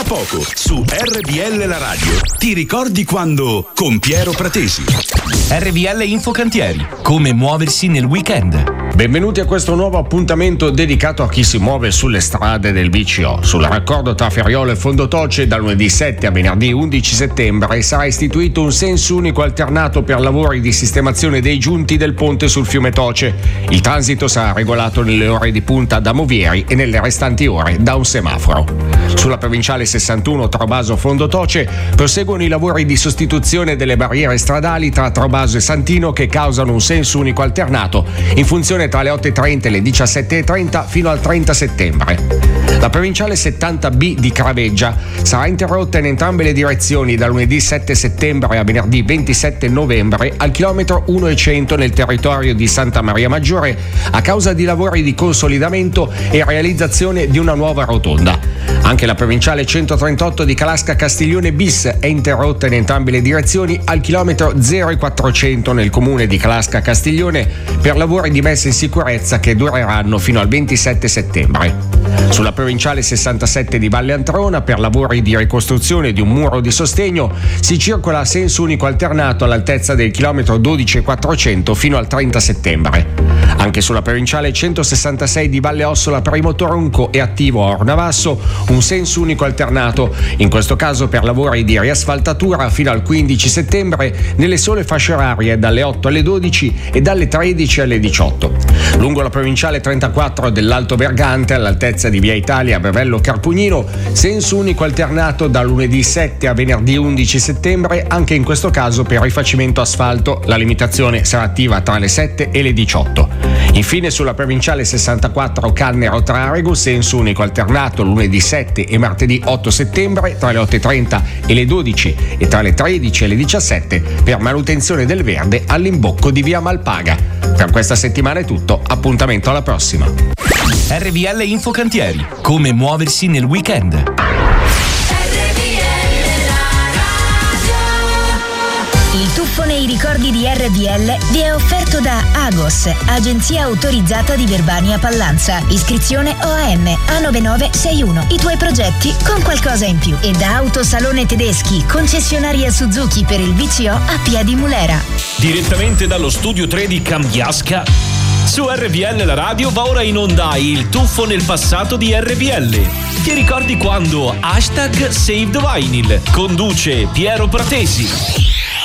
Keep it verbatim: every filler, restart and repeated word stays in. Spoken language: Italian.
poco su R V L la radio. Ti ricordi quando con Piero Pratesi? R V L Infocantieri, come muoversi nel weekend. Benvenuti a questo nuovo appuntamento dedicato a chi si muove sulle strade del B C O. Sul raccordo tra Ferriolo e Fondotoce dal lunedì sette a venerdì undici settembre sarà istituito un senso unico alternato per lavori di sistemazione dei giunti del ponte sul fiume Toce. Il transito sarà regolato nelle ore di punta da movieri e nelle restanti ore da un semaforo. Sulla provinciale sessantuno Trovaso Fondotoce proseguono i lavori di sostituzione delle barriere stradali tra Trovaso e Santino che causano un senso unico alternato in funzione tra le otto e trenta e le diciassette e trenta fino al trenta settembre. La provinciale settanta B di Craveggia sarà interrotta in entrambe le direzioni da lunedì sette settembre a venerdì ventisette novembre al chilometro uno e cento nel territorio di Santa Maria Maggiore a causa di lavori di consolidamento e realizzazione di una nuova rotonda. Anche la provinciale centotrentotto di Calasca Castiglione bis è interrotta in entrambe le direzioni al chilometro zero e quattrocento nel comune di Calasca Castiglione per lavori di messa in sicurezza che dureranno fino al ventisette settembre. Sulla provinciale sessantasette di Valle Antrona per lavori di ricostruzione di un muro di sostegno si circola a senso unico alternato all'altezza del chilometro dodici e quattrocento fino al trenta settembre. Anche sulla provinciale centosessantasei di Valle Ossola per il Motoronco è attivo a Ornavasso un senso unico alternato, in questo caso per lavori di riasfaltatura fino al quindici settembre nelle sole fasce orarie dalle otto alle dodici e dalle tredici alle diciotto. Lungo la provinciale trentaquattro dell'Alto Vergante all'altezza di Via Italia a Bevello Carpugnino, senso unico alternato da lunedì sette a venerdì undici settembre, anche in questo caso per rifacimento asfalto. La limitazione sarà attiva tra le sette e le diciotto. Infine sulla provinciale sessantaquattro Cannero Trarego, senso unico alternato lunedì sette e martedì otto settembre tra le otto e trenta e le dodici e tra le tredici e le diciassette per manutenzione del verde all'imbocco di Via Malpaga. Per questa settimana è tutto, appuntamento alla prossima. R V L Infocantieri, come muoversi nel weekend. Il tuffo nei ricordi di R V L vi è offerto da Agos, agenzia autorizzata di Verbania Pallanza. Iscrizione O A M A nove nove sei uno. I tuoi progetti con qualcosa in più. E da Autosalone Tedeschi, concessionaria Suzuki per il B C O a Piedi Mulera. Direttamente dallo studio tre di Cambiasca, su R V L la radio va ora in onda il tuffo nel passato di R V L. Ti ricordi quando? Hashtag Save the Vinyl. Conduce Piero Pratesi.